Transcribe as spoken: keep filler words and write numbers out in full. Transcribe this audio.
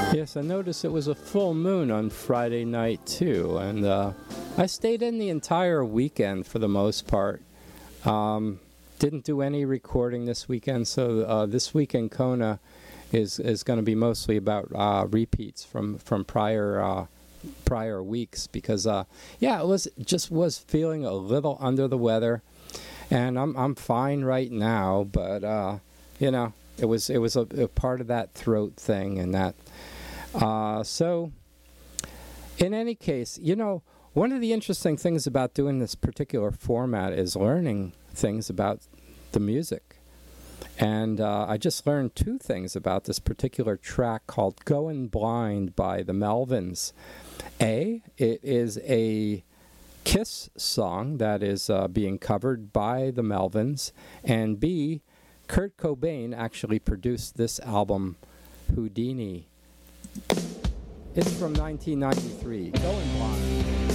Yes, I noticed it was a full moon on Friday night too, and uh, I stayed in the entire weekend for the most part. Um, didn't do any recording this weekend, so uh, this weekend Kona is is going to be mostly about uh, repeats from from prior uh, prior weeks because uh, yeah, it was just was feeling a little under the weather, and I'm I'm fine right now, but uh, you know it was it was a, a part of that throat thing and that. Uh, so, in any case, you know, one of the interesting things about doing this particular format is learning things about the music. And uh, I just learned two things about this particular track called Goin' Blind by the Melvins. A, it is a Kiss song that is uh, being covered by the Melvins. And B, Kurt Cobain actually produced this album, Houdini. It's from nineteen ninety-three. Goin' Blind.